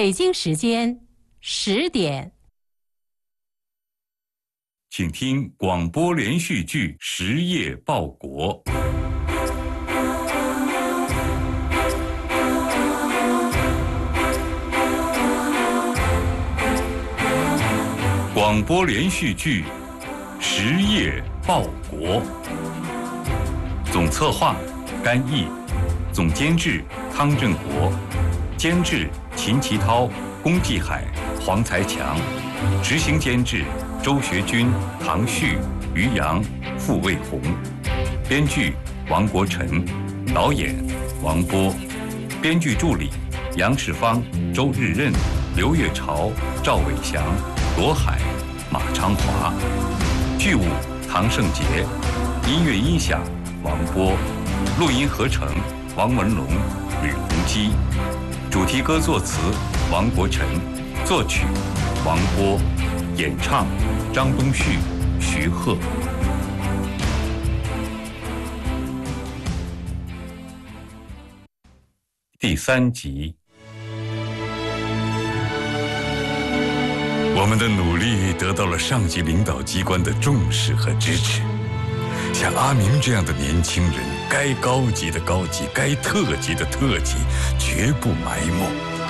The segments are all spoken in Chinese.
北京时间10点， 请听广播连续剧《实业报国》。广播连续剧《实业报国》，总策划甘毅，总监制汤振国，监制秦其涛、龚继海、黄才强，执行监制周学军、唐旭、于洋、傅卫红，编剧王国成，导演王波，编剧助理杨世芳、周日任、刘月朝、赵伟翔、罗海、马昌华，剧务唐胜杰，音乐音响王波，录音合成王文龙、吕洪基，主题歌作词王国成，作曲王波，演唱张东旭、徐鹤。第3集。我们的努力得到了上级领导机关的重视和支持。像阿明这样的年轻人，该高级的高级，该特级的特级，绝不埋没。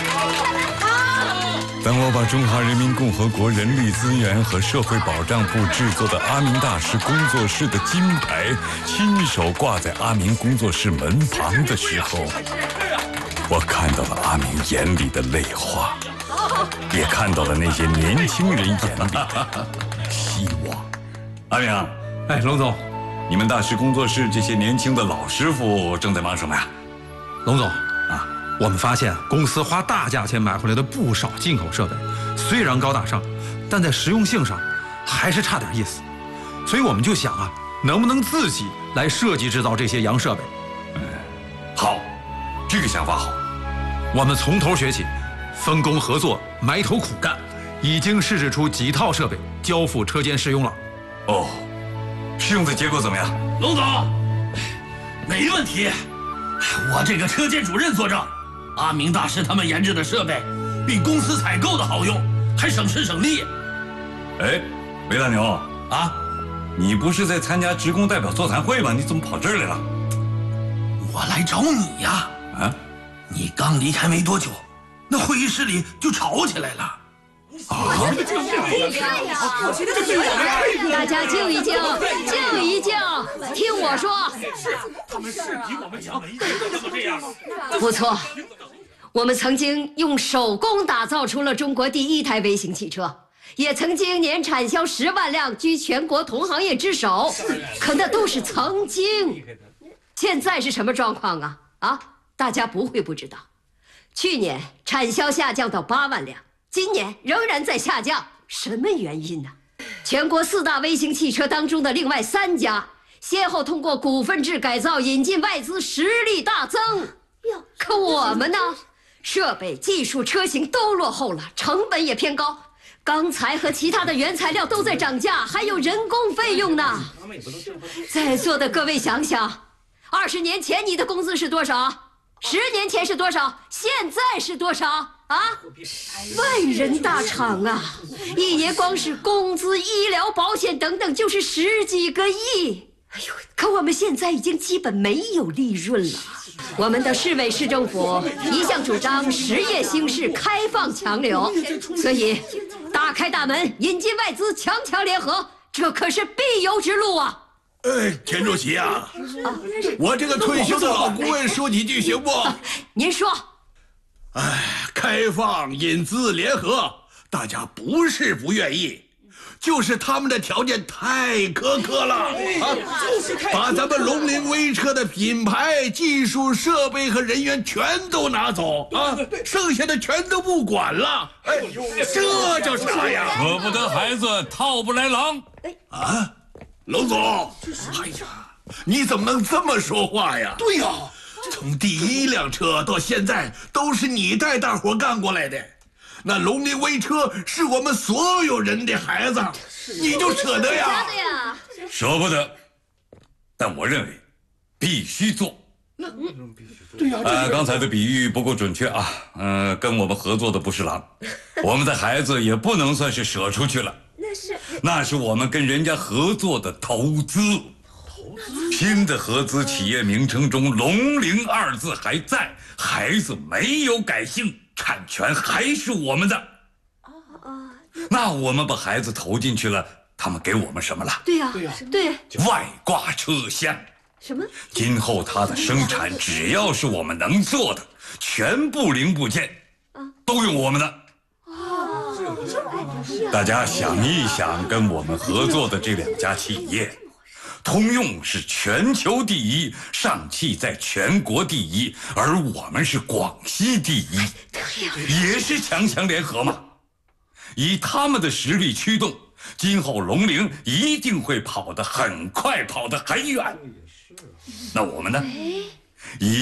当我把中华人民共和国人力资源和社会保障部制作的阿明大师工作室的金牌亲手挂在阿明工作室门旁的时候，我看到了阿明眼里的泪花，也看到了那些年轻人眼里的希望。阿明， 哎，龙总， 你们大师工作室这些年轻的老师傅正在忙什么呀？ 龙总啊，我们发现公司花大价钱买回来的不少进口设备，虽然高大上，但在实用性上还是差点意思。所以我们就想啊，能不能自己来设计制造这些洋设备？ 好，这个想法好。 我们从头学起，分工合作，埋头苦干，已经试制出几套设备，交付车间试用了。 哦，试用的结果怎么样？ 龙总，没问题。我这个车间主任作证，阿明大师他们研制的设备比公司采购的好用，还省时省力。 哎，韦大牛啊， 你不是在参加职工代表座谈会吗？你怎么跑这儿来了？ 我来找你呀。 啊？ 你刚离开没多久，那会议室里就吵起来了。 啊！大家静一静，静一静，听我说。 他们是比我们强，每一个都这么这样。 不错，我们曾经用手工打造出了中国第1台微型汽车，也曾经年产销10万辆，居全国同行业之首。可那都是曾经。现在是什么状况啊？大家不会不知道，去年产销下降到8万辆，今年仍然在下降，什么原因呢？全国4大微型汽车当中的另外3家，先后通过股份制改造引进外资，实力大增。可我们呢，设备、技术、车型都落后了，成本也偏高，钢材和其他的原材料都在涨价，还有人工费用呢。在座的各位想想，20年前你的工资是多少？10年前是多少？现在是多少啊？万人大厂啊，一年光是工资、医疗保险等等就是10几个亿。可我们现在已经基本没有利润了。我们的市委市政府一向主张实业兴市、开放强流，所以打开大门，引进外资，强强联合，这可是必由之路啊！ 田主席啊，我这个退休的老顾问说几句行不？ 您说。 开放引资联合，大家不是不愿意，就是他们的条件太苛刻了把咱们龙陵微车的品牌、技术、设备和人员全都拿走剩下的全都不管了。这叫啥呀？ 舍不得孩子套不来狼龙总，哎呀，你怎么能这么说话呀？ 对呀， 从第1辆车到现在都是你带大伙干过来的，那龙陵微车是我们所有人的孩子，你就舍得呀？ 舍不得，但我认为必须做。 对呀， 刚才的比喻不够准确啊。跟我们合作的不是狼，我们的孩子也不能算是舍出去了。那是我们跟人家合作的投资。新的合资企业名称中“龙陵”二字还在，孩子没有改姓，产权还是我们的。那我们把孩子投进去了，他们给我们什么了？ 对呀，对， 外挂车厢。 什么？ 今后它的生产只要是我们能做的，全部零部件都用我们的。大家想一想，跟我们合作的这2家企业，通用是全球第一，上汽在全国第一，而我们是广西第一，也是强强联合嘛。以他们的实力驱动，今后龙陵一定会跑得很快，跑得很远。那我们呢？